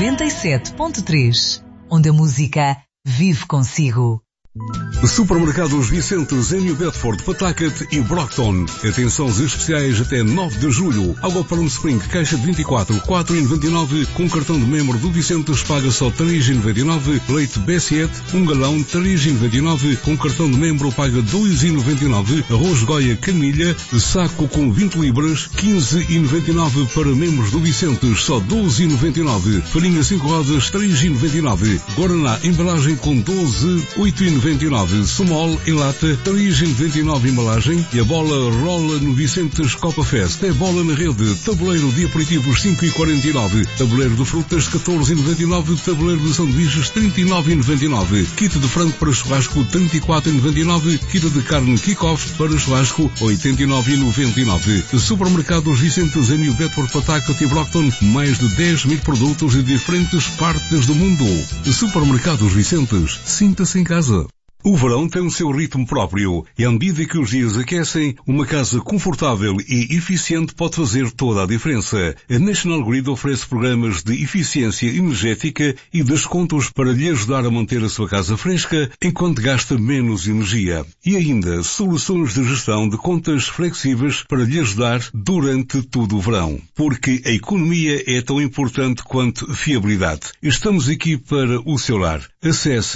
97.3, onde a música vive consigo. Supermercados Vicentes em New Bedford, Pawtucket e Brockton. Atenções especiais até 9 de julho. Água Palm Spring, caixa de 24, 4,99. Com cartão de membro do Vicentes paga só 3,99. Leite B7, 1 galão, 3,99. Com cartão de membro paga 2,99. Arroz Goia Canilha, saco com 20 libras, 15,99. Para membros do Vicentes, só 12,99. Farinha 5 rodas, 3,99. Guaraná, embalagem com 12, 8,99. Sumol em lata, 3,99 embalagem. E a bola rola no Vicentes Copa Fest. É bola na rede. Tabuleiro de aperitivos, 5,49. Tabuleiro de frutas, 14,99. Tabuleiro de sanduíches, 39,99. Kit de frango para churrasco, 34,99. Kit de carne kick-off para churrasco, 89,99. Supermercados Vicentes em New Bedford, Pawtucket e Brockton. Mais de 10 mil produtos de diferentes partes do mundo. Supermercados Vicentes. Sinta-se em casa. O verão tem o seu ritmo próprio e à medida que os dias aquecem, uma casa confortável e eficiente pode fazer toda a diferença. A National Grid oferece programas de eficiência energética e descontos para lhe ajudar a manter a sua casa fresca enquanto gasta menos energia. E ainda soluções de gestão de contas flexíveis para lhe ajudar durante todo o verão. Porque a economia é tão importante quanto fiabilidade. Estamos aqui para o seu lar. Acesse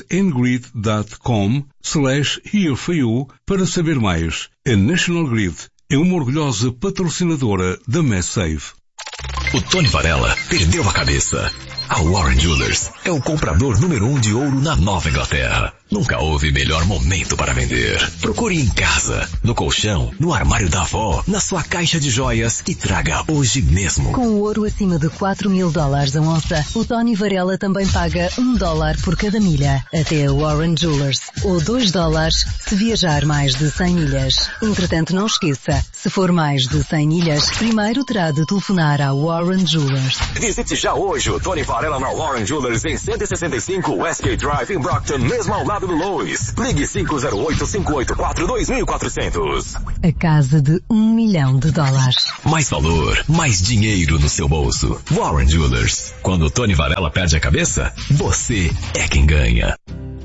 ngrid.com/here for you para saber mais. A National Grid é uma orgulhosa patrocinadora da MassSave. O Tony Varela perdeu a cabeça. A Warren Jewelers é o comprador número 1 de ouro na Nova Inglaterra. Nunca houve melhor momento para vender. Procure em casa, no colchão, no armário da avó, na sua caixa de joias e traga hoje mesmo. Com o ouro acima de $4.000 a onça, o Tony Varela também paga $1 por cada milha. Até a Warren Jewelers. Ou $2 se viajar mais de 100 milhas. Entretanto, não esqueça, se for mais de 100 milhas, primeiro terá de telefonar à Warren Jewelers. Visite já hoje o Tony Varela na Warren Jewelers em 165 Westgate Drive em Brockton, mesmo ao lado do Lois. Ligue 508-584-2400. A casa de $1 milhão. Mais valor, mais dinheiro no seu bolso. Warren Jewelers. Quando o Tony Varela perde a cabeça, você é quem ganha.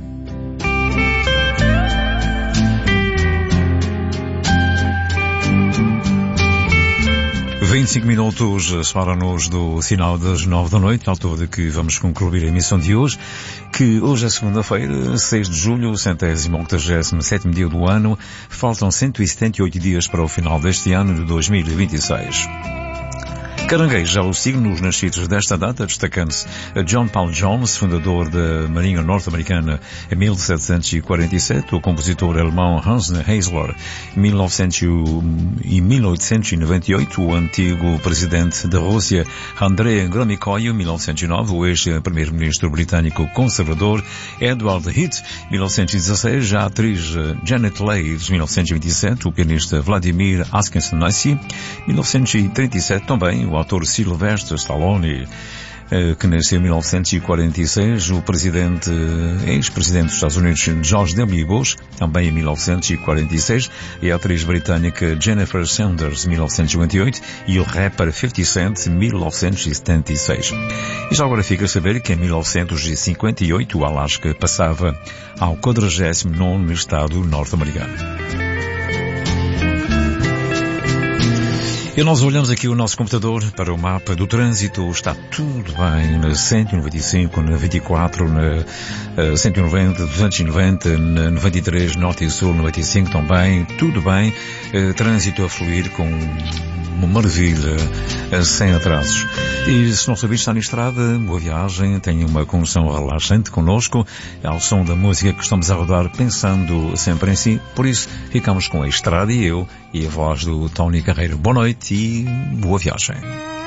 $25 minutos separam-nos do sinal das 9 da noite, à altura de que vamos concluir a emissão de hoje, que hoje é segunda-feira, 6 de julho, 187º dia do ano. Faltam 178 dias para o final deste ano de 2026. Caranguejo é o signo dos nascidos desta data, destacando-se John Paul Jones, fundador da Marinha Norte-Americana em 1747, o compositor alemão Hans Eisler, em 1898, o antigo presidente da Rússia Andrei Gromyko, 1909, o ex-primeiro-ministro britânico conservador Edward Heath, 1916, a atriz Janet Leigh, 1927, o pianista Vladimir Ashkenazy, 1937 também, o ator Sylvester Stallone, que nasceu em 1946, o ex-presidente dos Estados Unidos George W. Bush, também em 1946, e a atriz britânica Jennifer Saunders, 1958, e o rapper 50 Cent, 1976. E já agora fica a saber que em 1958 o Alasca passava ao 49º estado norte-americano. E nós olhamos aqui o nosso computador para o mapa do trânsito. Está tudo bem na 195, na 24, na 190, 290, na 93, Norte e Sul, 95 também. Tudo bem. Trânsito a fluir com uma maravilha, sem atrasos. E se não sabia estar na estrada, boa viagem, tenha uma condução relaxante connosco, ao som da música que estamos a rodar, pensando sempre em si. Por isso, ficamos com a estrada e eu, e a voz do Tony Carreiro. Boa noite e boa viagem.